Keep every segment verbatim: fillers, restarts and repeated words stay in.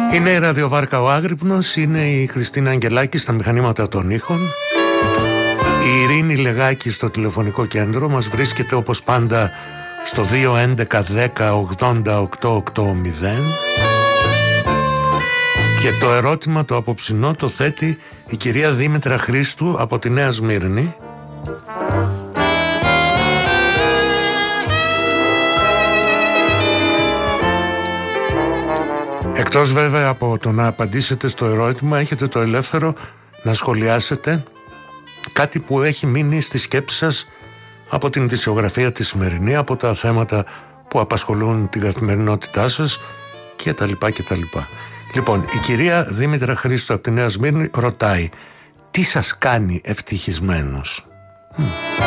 Είναι η ραδιοβάρκα Ο Άγρυπνος, είναι η Χριστίνα Αγγελάκη στα μηχανήματα των ήχων, η Ειρήνη Λεγάκη στο τηλεφωνικό κέντρο. Μας βρίσκεται όπως πάντα στο δύο έντεκα δέκα ογδόντα οκτώ ογδόντα. Και το ερώτημα το απόψινό το θέτει η κυρία Δήμητρα Χρήστου από τη Νέα Σμύρνη. Εκτός βέβαια από το να απαντήσετε στο ερώτημα, έχετε το ελεύθερο να σχολιάσετε κάτι που έχει μείνει στη σκέψη σας από την ειδησιογραφία τη σημερινή, από τα θέματα που απασχολούν την καθημερινότητά σας και τα λοιπά και τα λοιπά. Λοιπόν, η κυρία Δήμητρα Χρήστου από τη Νέα Σμύρνη ρωτάει, τι σας κάνει ευτυχισμένος? Hm.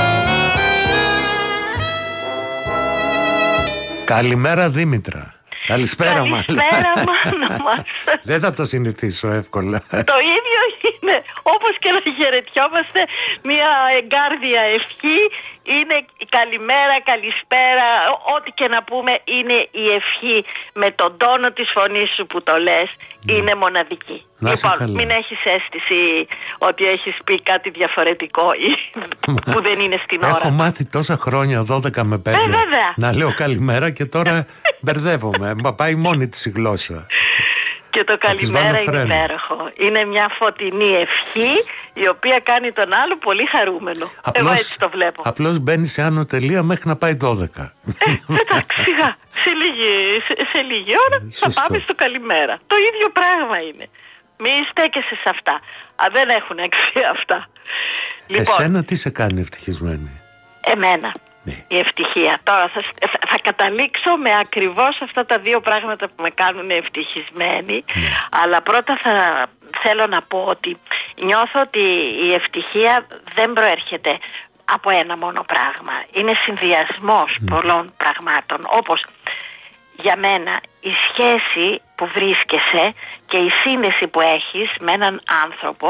Καλημέρα Δήμητρα. Καλησπέρα, Καλησπέρα μάνα μας. Δεν θα το συνηθίσω εύκολα. Το ίδιο είναι. Όπως και να χαιρετιόμαστε, μια εγκάρδια ευχή είναι καλημέρα, καλησπέρα. Ό,τι και να πούμε είναι η ευχή με τον τόνο της φωνής σου που το λες. Mm. Είναι μοναδική. Να λοιπόν, καλά. Μην έχεις αίσθηση ότι έχεις πει κάτι διαφορετικό ή που δεν είναι στην ώρα. Έχω μάθει τόσα χρόνια, δώδεκα με πέντε, ε, να λέω καλημέρα και τώρα μπερδεύομαι. Μα πάει μόνη της η γλώσσα. Και το καλημέρα είναι υπέροχο. Είναι μια φωτεινή ευχή η οποία κάνει τον άλλο πολύ χαρούμενο. Απλώς, εγώ έτσι το βλέπω. Απλώς μπαίνει σε άνω τελεία μέχρι να πάει δώδεκα. Ε, εντάξει, σιγά. Σε λίγη, σε, σε λίγη ώρα ε, θα πάμε στο καλημέρα. Το ίδιο πράγμα είναι. Μην στέκεσαι σε αυτά. Α, δεν έχουν αξία αυτά. Λοιπόν, εσένα τι σε κάνει ευτυχισμένη? Εμένα. Ναι. Η ευτυχία. Τώρα θα, θα καταλήξω με ακριβώς αυτά τα δύο πράγματα που με κάνουν ευτυχισμένη. Ναι. Αλλά πρώτα θα θέλω να πω ότι νιώθω ότι η ευτυχία δεν προέρχεται από ένα μόνο πράγμα. Είναι συνδυασμός mm. πολλών πραγμάτων. Όπως για μένα η σχέση που βρίσκεσαι και η σύνδεση που έχεις με έναν άνθρωπο,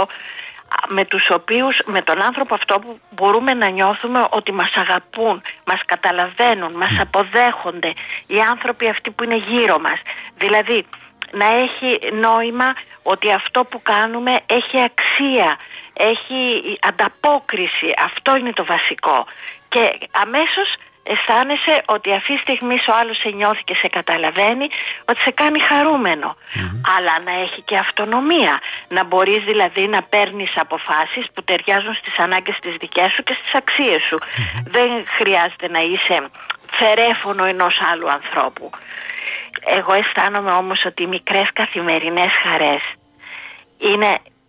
με τους οποίους, με τον άνθρωπο αυτό που μπορούμε να νιώθουμε ότι μας αγαπούν, μας καταλαβαίνουν, μας αποδέχονται οι άνθρωποι αυτοί που είναι γύρω μας. Δηλαδή να έχει νόημα ότι αυτό που κάνουμε έχει αξία, έχει ανταπόκριση. Αυτό είναι το βασικό. Και αμέσως αισθάνεσαι ότι αυτή τη στιγμή ο άλλος σε νιώθει και σε καταλαβαίνει, ότι σε κάνει χαρούμενο. Mm-hmm. Αλλά να έχει και αυτονομία. Να μπορείς δηλαδή να παίρνεις αποφάσεις που ταιριάζουν στις ανάγκες της δικές σου και στις αξίες σου. Mm-hmm. Δεν χρειάζεται να είσαι φερέφωνο ενός άλλου ανθρώπου. Εγώ αισθάνομαι όμως ότι οι μικρές καθημερινές χαρές είναι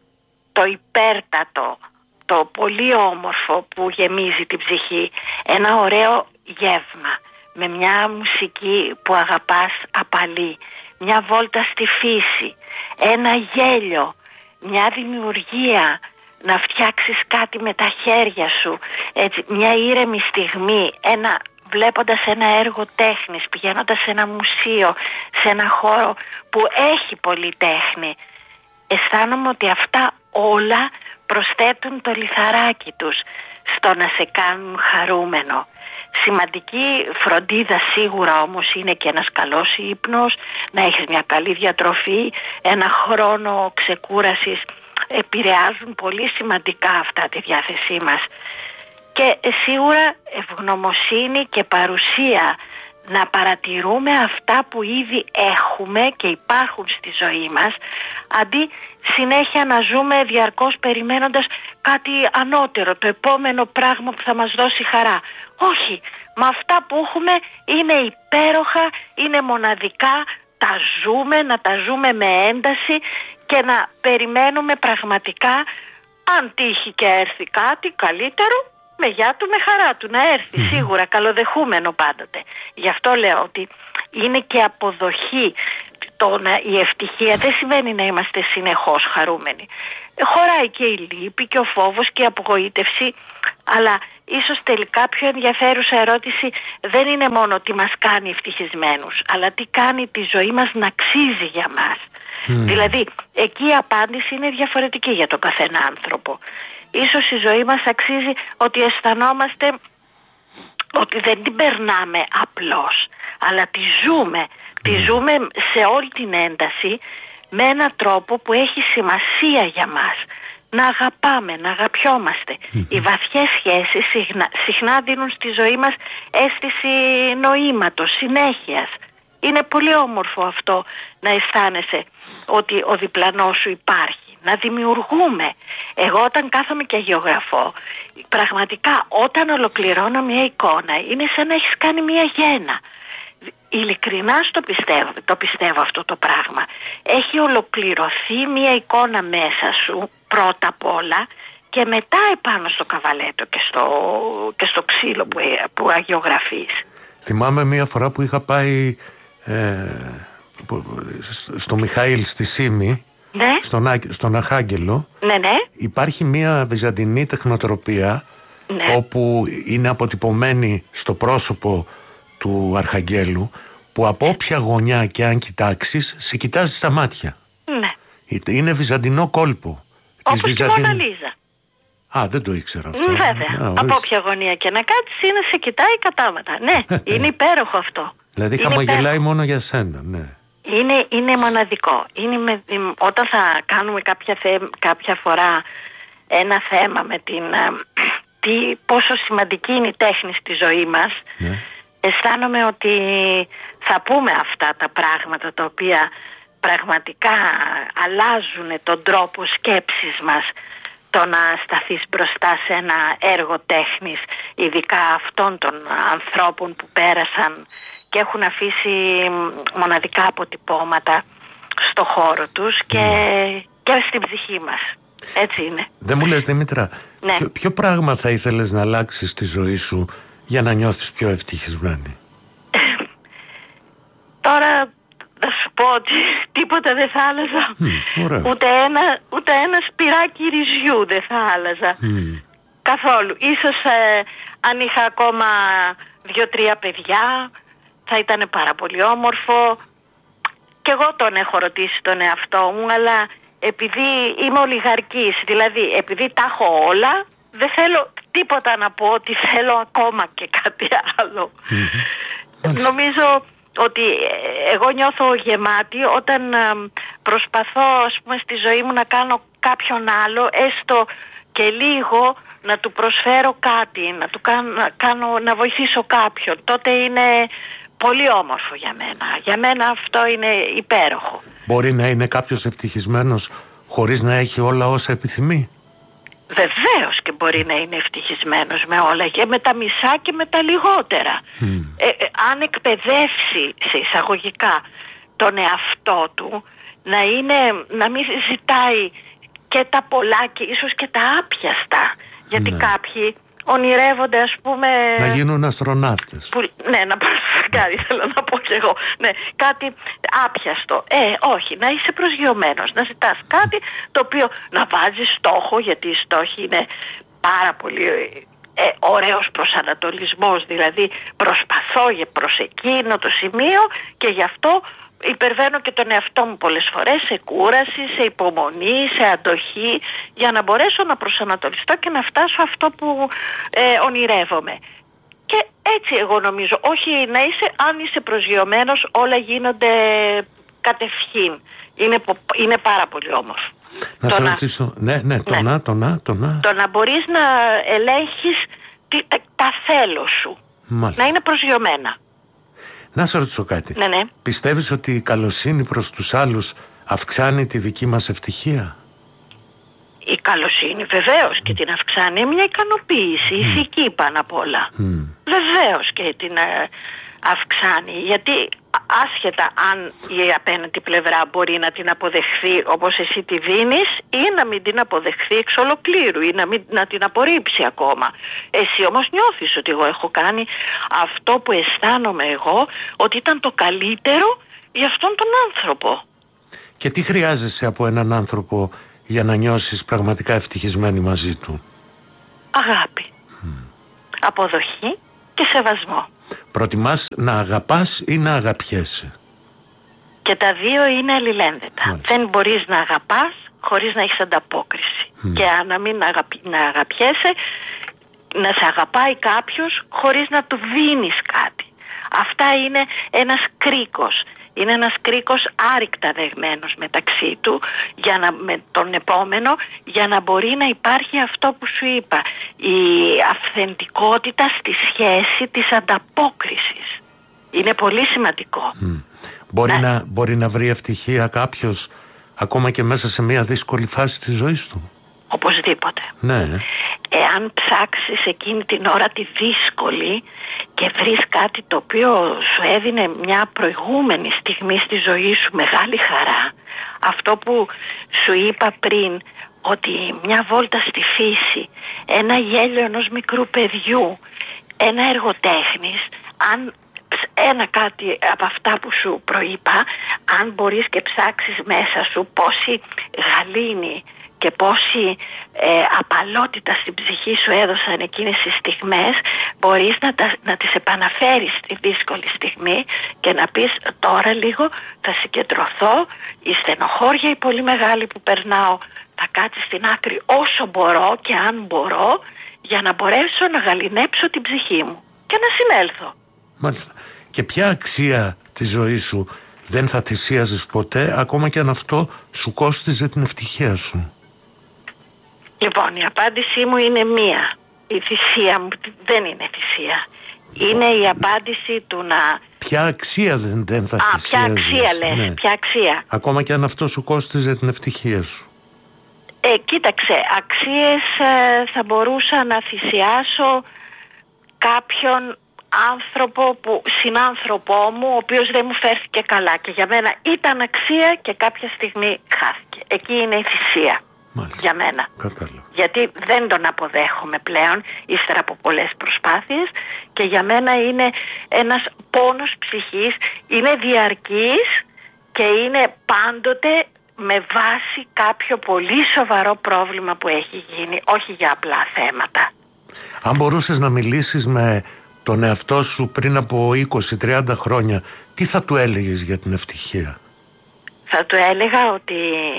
το υπέρτατο, το πολύ όμορφο που γεμίζει την ψυχή. Ένα ωραίο γεύμα με μια μουσική που αγαπάς απαλή, μια βόλτα στη φύση, ένα γέλιο, μια δημιουργία, να φτιάξεις κάτι με τα χέρια σου, έτσι, μια ήρεμη στιγμή, ένα, βλέποντας ένα έργο τέχνης, πηγαίνοντας σε ένα μουσείο, σε ένα χώρο που έχει πολύ τέχνη. Αισθάνομαι ότι αυτά όλα προσθέτουν το λιθαράκι τους στο να σε κάνουν χαρούμενο. Σημαντική φροντίδα σίγουρα όμως είναι και ένας καλός ύπνος, να έχεις μια καλή διατροφή, ένα χρόνο ξεκούρασης. Επηρεάζουν πολύ σημαντικά αυτά τη διάθεσή μας. Και σίγουρα ευγνωμοσύνη και παρουσία, να παρατηρούμε αυτά που ήδη έχουμε και υπάρχουν στη ζωή μας, αντί συνέχεια να ζούμε διαρκώς περιμένοντας κάτι ανώτερο, το επόμενο πράγμα που θα μας δώσει χαρά. Όχι, με αυτά που έχουμε είναι υπέροχα, είναι μοναδικά, τα ζούμε, να τα ζούμε με ένταση και να περιμένουμε πραγματικά, αν τύχει και έρθει κάτι καλύτερο, με γεια του, με χαρά του να έρθει, mm. σίγουρα, καλοδεχούμενο πάντοτε. Γι' αυτό λέω ότι είναι και αποδοχή. Το να, η ευτυχία δεν σημαίνει να είμαστε συνεχώς χαρούμενοι. Χωράει και η λύπη και ο φόβος και η απογοήτευση, αλλά ίσως τελικά πιο ενδιαφέρουσα ερώτηση δεν είναι μόνο τι μας κάνει ευτυχισμένους, αλλά τι κάνει τη ζωή μας να αξίζει για μας. Mm. Δηλαδή, εκεί η απάντηση είναι διαφορετική για τον καθένα άνθρωπο. Ίσως η ζωή μας αξίζει ότι αισθανόμαστε ότι δεν την περνάμε απλώς, αλλά τη ζούμε. Mm. Τη ζούμε σε όλη την ένταση, με έναν τρόπο που έχει σημασία για μας. Να αγαπάμε, να αγαπιόμαστε. Mm-hmm. Οι βαθιές σχέσεις συχνά, συχνά δίνουν στη ζωή μας αίσθηση νοήματος, συνέχειας. Είναι πολύ όμορφο αυτό να αισθάνεσαι ότι ο διπλανός σου υπάρχει. Να δημιουργούμε. Εγώ όταν κάθομαι και γεωγραφώ, πραγματικά όταν ολοκληρώνω μια εικόνα είναι σαν να έχεις κάνει μια γέννα. Ειλικρινά στο πιστεύω, το πιστεύω αυτό το πράγμα. Έχει ολοκληρωθεί μια εικόνα μέσα σου πρώτα απ' όλα και μετά επάνω στο καβαλέτο και στο, και στο ξύλο που, που αγιογραφείς. Θυμάμαι μια φορά που είχα πάει ε, στο Μιχαήλ στη Σύμη, ναι. στον, στον Αρχάγγελο. Ναι, ναι. Υπάρχει μια βυζαντινή τεχνοτροπία, ναι. όπου είναι αποτυπωμένη στο πρόσωπο του Αρχαγγέλου, που από όποια γωνιά και αν κοιτάξεις σε κοιτάζει στα μάτια. Ναι. Είναι βυζαντινό κόλπο. Όπως Βυζαντιν... τη Μόνα Λίζα. Α, δεν το ήξερα αυτό. Βέβαια. Α, από όποια γωνία και να κάτσεις είναι σε κοιτάει κατάματα. Ναι, είναι υπέροχο αυτό. Δηλαδή είναι χαμογελάει υπέροχο. Μόνο για σένα, ναι. Είναι, είναι μοναδικό. Είναι με, όταν θα κάνουμε κάποια, θε, κάποια φορά ένα θέμα με την τι, πόσο σημαντική είναι η τέχνη στη ζωή μας, ναι. αισθάνομαι ότι θα πούμε αυτά τα πράγματα τα οποία πραγματικά αλλάζουν τον τρόπο σκέψης μας. Το να σταθείς μπροστά σε ένα έργο τέχνης, ειδικά αυτών των ανθρώπων που πέρασαν και έχουν αφήσει μοναδικά αποτυπώματα στο χώρο τους και, και στην ψυχή μας. Έτσι είναι. Δεν μου λες, Δήμητρα, ναι. ποιο, ποιο πράγμα θα ήθελες να αλλάξεις στη ζωή σου για να νιώθεις πιο ευτυχισμένη? Τώρα θα σου πω ότι τίποτα δεν θα άλλαζα. Mm, ούτε, ένα, ούτε ένα σπυράκι ρυζιού δεν θα άλλαζα. Mm. Καθόλου. Ίσως ε, αν είχα ακόμα δύο-τρία παιδιά θα ήταν πάρα πολύ όμορφο. Και εγώ τον έχω ρωτήσει τον εαυτό μου, αλλά επειδή είμαι ολιγαρκής, δηλαδή επειδή τα έχω όλα, δεν θέλω τίποτα να πω ότι θέλω ακόμα και κάτι άλλο. Mm-hmm. Νομίζω ότι εγώ νιώθω γεμάτη όταν προσπαθώ, ας πούμε, στη ζωή μου να κάνω κάποιον άλλο, έστω και λίγο, να του προσφέρω κάτι, να, του κάνω, να, κάνω, να βοηθήσω κάποιον. Τότε είναι πολύ όμορφο για μένα. Για μένα αυτό είναι υπέροχο. Μπορεί να είναι κάποιος ευτυχισμένος χωρίς να έχει όλα όσα επιθυμεί? Βεβαίως και μπορεί να είναι ευτυχισμένος με όλα, και με τα μισά και με τα λιγότερα. Mm. Ε, ε, αν εκπαιδεύσει σε εισαγωγικά τον εαυτό του να, είναι, να μην ζητάει και τα πολλά και ίσως και τα άπιαστα, γιατί ναι. κάποιοι ονειρεύονται, ας πούμε, να γίνουν αστροναύτες. Που, ναι, να κάτι θέλω να πω και εγώ. Ναι, κάτι άπιαστο. Ε, όχι, να είσαι προσγειωμένος, να ζητάς κάτι το οποίο να βάζεις στόχο, γιατί οι στόχοι είναι πάρα πολύ ε, ωραίος προσανατολισμός. Δηλαδή προσπαθώ προς εκείνο το σημείο και γι' αυτό υπερβαίνω και τον εαυτό μου πολλές φορές σε κούραση, σε υπομονή, σε αντοχή, για να μπορέσω να προσανατολιστώ και να φτάσω αυτό που ε, ονειρεύομαι. Και έτσι εγώ νομίζω, όχι να είσαι, αν είσαι προσγειωμένος όλα γίνονται κατευχήν. Είναι, είναι πάρα πολύ όμορφο. Να το σε ρωτήσω, ναι, ναι, το ναι. να, το να, το να. Το να μπορείς να ελέγχεις τι, τα θέλω σου. Μάλιστα. Να είναι προσγειωμένα. Να σε ρωτήσω κάτι. Ναι, ναι. Πιστεύεις ότι η καλοσύνη προς τους άλλους αυξάνει τη δική μας ευτυχία? Η καλοσύνη βεβαίως και την αυξάνει. Είναι μια ικανοποίηση, mm. ηθική πάνω απ' όλα. Mm. Βεβαίως και την ε, αυξάνει. Γιατί άσχετα αν η απέναντι πλευρά μπορεί να την αποδεχθεί όπως εσύ τη δίνεις, ή να μην την αποδεχθεί εξ ολοκλήρου, ή να, μην, να την απορρίψει ακόμα. Εσύ όμως νιώθεις ότι εγώ έχω κάνει αυτό που αισθάνομαι εγώ ότι ήταν το καλύτερο για αυτόν τον άνθρωπο. Και τι χρειάζεσαι από έναν άνθρωπο για να νιώσεις πραγματικά ευτυχισμένη μαζί του? Αγάπη, mm. αποδοχή και σεβασμό. Προτιμάς να αγαπάς ή να αγαπιέσαι? Και τα δύο είναι αλληλένδετα. Μάλιστα. Δεν μπορείς να αγαπάς χωρίς να έχεις ανταπόκριση. Mm. Και να μην αγαπη, να αγαπιέσαι, να σε αγαπάει κάποιος χωρίς να του δίνεις κάτι. Αυτά είναι ένας κρίκος. Είναι ένας κρίκος άρρηκτα δεγμένος μεταξύ του για να, με τον επόμενο, για να μπορεί να υπάρχει αυτό που σου είπα, η αυθεντικότητα στη σχέση της ανταπόκρισης. Είναι πολύ σημαντικό. Mm. Μπορεί, να... Να, μπορεί να βρει ευτυχία κάποιος ακόμα και μέσα σε μια δύσκολη φάση της ζωής του? Οπωσδήποτε. Ναι. Εάν ψάξεις εκείνη την ώρα τη δύσκολη και βρεις κάτι το οποίο σου έδινε μια προηγούμενη στιγμή στη ζωή σου μεγάλη χαρά, αυτό που σου είπα πριν, ότι μια βόλτα στη φύση, ένα γέλιο ενός μικρού παιδιού, ένα έργο τέχνης, αν ένα κάτι από αυτά που σου προείπα, αν μπορείς και ψάξεις μέσα σου πόση γαλήνη και πόση ε, απαλότητα στην ψυχή σου έδωσαν εκείνες τις στιγμές, μπορείς να, τα, να τις επαναφέρεις στη δύσκολη στιγμή και να πεις τώρα λίγο θα συγκεντρωθώ, η στενοχώρια η πολύ μεγάλη που περνάω θα κάτσει στην άκρη όσο μπορώ και αν μπορώ, για να μπορέσω να γαληνέψω την ψυχή μου και να συνέλθω. Μάλιστα. Και ποια αξία της ζωής σου δεν θα θυσίαζες ποτέ, ακόμα και αν αυτό σου κόστιζε την ευτυχία σου? Λοιπόν, η απάντησή μου είναι μία. Η θυσία μου δεν είναι θυσία. Είναι η απάντηση του να... Ποια αξία δεν, δεν θα Α, θυσίαζες? ποια αξία λες, ναι. Ποια αξία? Ακόμα και αν αυτό σου κόστιζε την ευτυχία σου. Ε, κοίταξε, αξίες ε, θα μπορούσα να θυσιάσω κάποιον άνθρωπο, που, συνάνθρωπό μου, ο οποίος δεν μου φέρθηκε καλά και για μένα ήταν αξία και κάποια στιγμή χάθηκε. Εκεί είναι η θυσία. Μάλιστα. Για μένα. Κατάλαβα. Γιατί δεν τον αποδέχομαι πλέον ύστερα από πολλές προσπάθειες και για μένα είναι ένας πόνος ψυχής, είναι διαρκής και είναι πάντοτε με βάση κάποιο πολύ σοβαρό πρόβλημα που έχει γίνει, όχι για απλά θέματα. Αν μπορούσες να μιλήσεις με τον εαυτό σου πριν από είκοσι με τριάντα χρόνια, τι θα του έλεγες για την ευτυχία? Θα του έλεγα ότι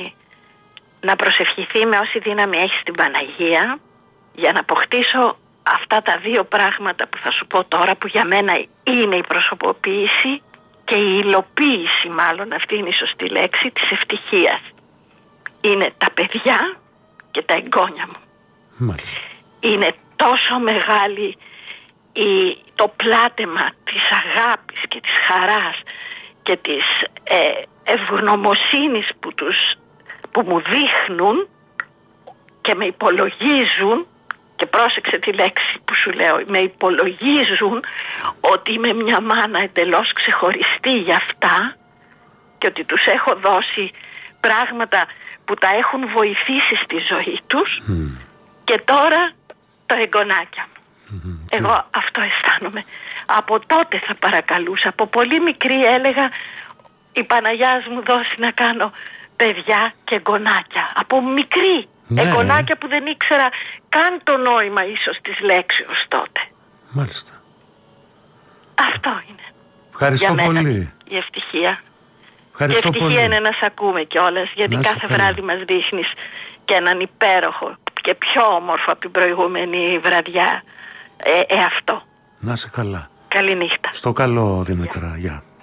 να προσευχηθεί με όση δύναμη έχει στην Παναγία για να αποκτήσω αυτά τα δύο πράγματα που θα σου πω τώρα, που για μένα είναι η προσωποποίηση και η υλοποίηση, μάλλον αυτή είναι η σωστή λέξη, της ευτυχίας. Είναι τα παιδιά και τα εγγόνια μου. Μάλιστα. Είναι τόσο μεγάλη η, το πλάτεμα της αγάπης και της χαράς και της ε, ευγνωμοσύνης που, τους, που μου δείχνουν και με υπολογίζουν, και πρόσεξε τη λέξη που σου λέω, με υπολογίζουν ότι είμαι μια μάνα εντελώς ξεχωριστή για αυτά και ότι τους έχω δώσει πράγματα που τα έχουν βοηθήσει στη ζωή τους mm. και τώρα τα εγγονάκια μου. Mm-hmm. Εγώ αυτό αισθάνομαι. Από τότε θα παρακαλούσα, από πολύ μικρή έλεγα η Παναγιά μου δώσει να κάνω παιδιά και εγγονάκια. Από μικρή. Ναι. Εγγονάκια που δεν ήξερα καν το νόημα ίσως της λέξεως τότε. Μάλιστα. Αυτό είναι. Ευχαριστώ για μένα, πολύ. Η ευτυχία. Ευχαριστώ η ευτυχία πολύ. Είναι να σ' ακούμε κιόλας, γιατί κάθε καλά. βράδυ μας δείχνεις και έναν υπέροχο και πιο όμορφο από την προηγούμενη βραδιά ε, ε, αυτό. Να σε καλά. Καληνύχτα. Στο καλό, Δήμητρα. Γεια.